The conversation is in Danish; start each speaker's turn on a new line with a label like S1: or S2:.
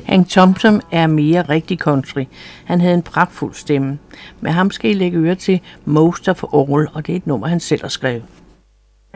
S1: Hank Thompson er mere rigtig country. Han havde en pragtfuld stemme. Med ham skal I lægge øre til Most of All, og det er et nummer, han selv har skrevet.